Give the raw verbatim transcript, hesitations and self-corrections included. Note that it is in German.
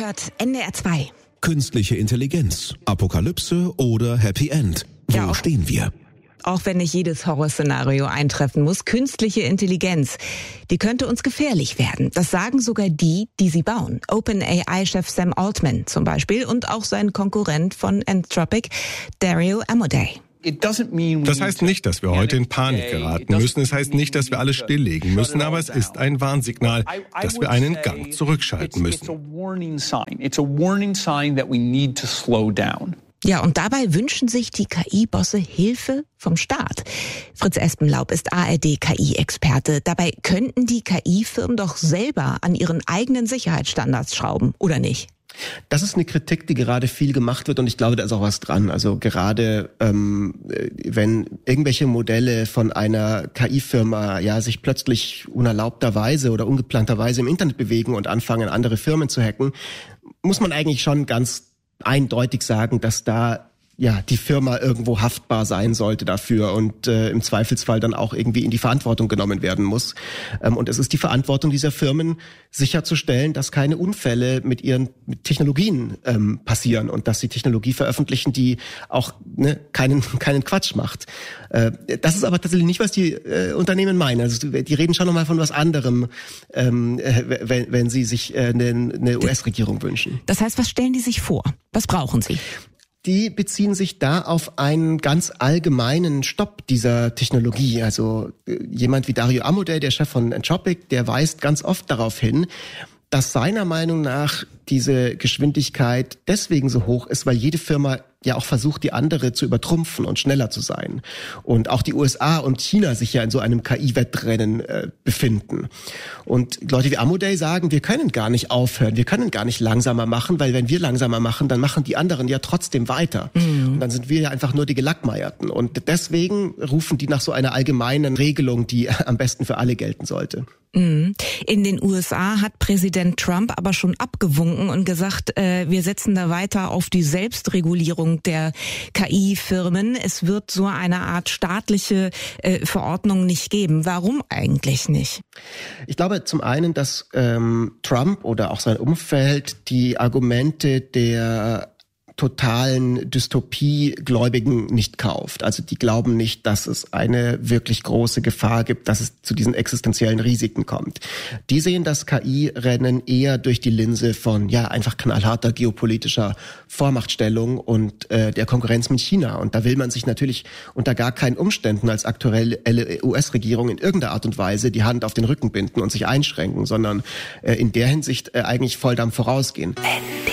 hört N D R zwei. Künstliche Intelligenz, Apokalypse oder Happy End? Wo Ja, auch, stehen wir? Auch wenn nicht jedes Horrorszenario eintreffen muss, künstliche Intelligenz, die könnte uns gefährlich werden. Das sagen sogar die, die sie bauen. OpenAI-Chef Sam Altman zum Beispiel und auch sein Konkurrent von Anthropic, Dario Amodei. Das heißt nicht, dass wir heute in Panik geraten müssen. Es heißt nicht, dass wir alles stilllegen müssen, aber es ist ein Warnsignal, dass wir einen Gang zurückschalten müssen. Ja, und dabei wünschen sich die K I-Bosse Hilfe vom Staat. Fritz Espenlaub ist A R D-K I-Experte. Dabei könnten die K I-Firmen doch selber an ihren eigenen Sicherheitsstandards schrauben, oder nicht? Das ist eine Kritik, die gerade viel gemacht wird und ich glaube, da ist auch was dran. Also gerade ähm, wenn irgendwelche Modelle von einer K I-Firma ja sich plötzlich unerlaubterweise oder ungeplanterweise im Internet bewegen und anfangen, andere Firmen zu hacken, muss man eigentlich schon ganz eindeutig sagen, dass da ja die Firma irgendwo haftbar sein sollte dafür und äh, im Zweifelsfall dann auch irgendwie in die Verantwortung genommen werden muss. Ähm, und es ist die Verantwortung dieser Firmen, sicherzustellen, dass keine Unfälle mit ihren mit Technologien ähm, passieren und dass sie Technologie veröffentlichen, die auch ne, keinen keinen Quatsch macht. Äh, das ist aber tatsächlich nicht, was die äh, Unternehmen meinen. Also die reden schon nochmal von was anderem, ähm, äh, wenn, wenn sie sich äh, eine, eine U S-Regierung wünschen. Das heißt, was stellen die sich vor? Was brauchen sie? Die beziehen sich da auf einen ganz allgemeinen Stopp dieser Technologie. Also jemand wie Dario Amodei, der Chef von Anthropic, der weist ganz oft darauf hin, dass seiner Meinung nach diese Geschwindigkeit deswegen so hoch ist, weil jede Firma ja auch versucht, die andere zu übertrumpfen und schneller zu sein. Und auch die U S A und China sich ja in so einem K I-Wettrennen äh, befinden. Und Leute wie Amodei sagen, wir können gar nicht aufhören, wir können gar nicht langsamer machen, weil wenn wir langsamer machen, dann machen die anderen ja trotzdem weiter. Mhm. Und dann sind wir ja einfach nur die Gelackmeierten. Und deswegen rufen die nach so einer allgemeinen Regelung, die am besten für alle gelten sollte. In den U S A hat Präsident Trump aber schon abgewunken und gesagt, äh, wir setzen da weiter auf die Selbstregulierung der K I-Firmen. Es wird so eine Art staatliche äh, Verordnung nicht geben. Warum eigentlich nicht? Ich glaube zum einen, dass ähm, Trump oder auch sein Umfeld die Argumente der totalen Dystopiegläubigen nicht kauft. Also die glauben nicht, dass es eine wirklich große Gefahr gibt, dass es zu diesen existenziellen Risiken kommt. Die sehen das K I-Rennen eher durch die Linse von ja einfach knallharter geopolitischer Vormachtstellung und äh, der Konkurrenz mit China. Und da will man sich natürlich unter gar keinen Umständen als aktuelle U S-Regierung in irgendeiner Art und Weise die Hand auf den Rücken binden und sich einschränken, sondern äh, in der Hinsicht äh, eigentlich Volldampf vorausgehen.